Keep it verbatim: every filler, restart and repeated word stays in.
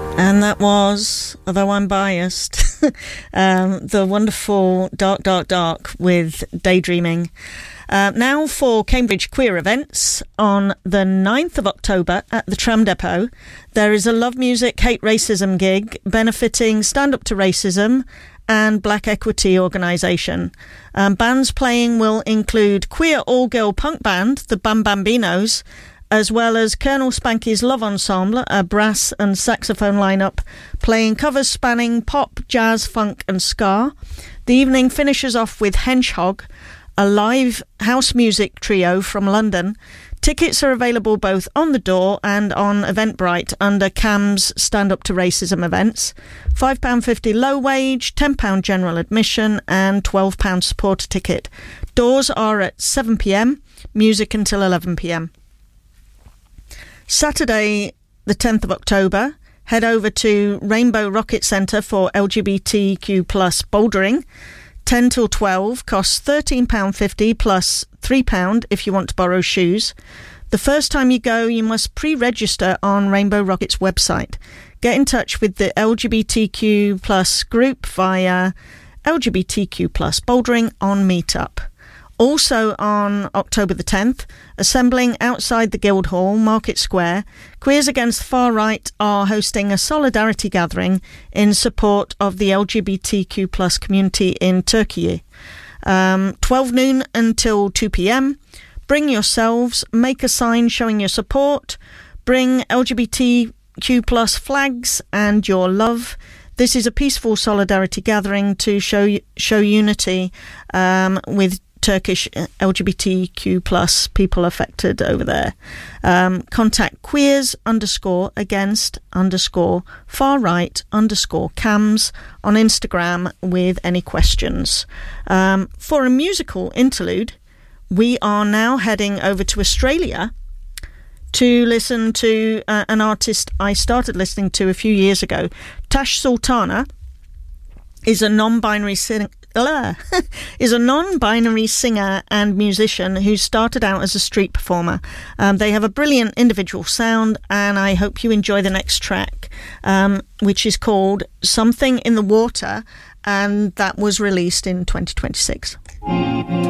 And that was, although I'm biased, um, the wonderful Dark, Dark, Dark with Daydreaming. Uh, now for Cambridge Queer Events. On the ninth of October at the Tram Depot, there is a Love Music Hate Racism gig benefiting Stand Up to Racism and Black Equity Organisation. Um, bands playing will include queer all-girl punk band, the Bam Bambinos, as well as Colonel Spanky's Love Ensemble, a brass and saxophone lineup playing covers spanning pop, jazz, funk and ska. The evening finishes off with Henchhog, a live house music trio from London. Tickets are available both on the door and on Eventbrite under C A M's Stand Up to Racism events. five pounds fifty low wage, ten pounds general admission and twelve pounds supporter ticket. Doors are at seven p.m, music until eleven p.m. Saturday, the tenth of October, head over to Rainbow Rocket Centre for L G B T Q plus bouldering. ten till twelve costs thirteen pounds fifty plus three pounds if you want to borrow shoes. The first time you go, you must pre-register on Rainbow Rocket's website. Get in touch with the L G B T Q plus group via L G B T Q plus bouldering on Meetup. Also on October the tenth, assembling outside the Guildhall, Market Square, Queers Against the Far Right are hosting a solidarity gathering in support of the L G B T Q plus community in Turkey. Um, twelve noon until two p.m. Bring yourselves, make a sign showing your support, bring L G B T Q plus flags and your love. This is a peaceful solidarity gathering to show show unity um, with Turkish L G B T Q plus people affected over there. Um, contact queers underscore against underscore far right underscore cams on Instagram with any questions. Um, for a musical interlude, we are now heading over to Australia to listen to uh, an artist I started listening to a few years ago. Tash Sultana is a non-binary singer is a non-binary singer and musician who started out as a street performer. Um, they have a brilliant individual sound, and I hope you enjoy the next track, um, which is called Something in the Water, and that was released in twenty twenty-six.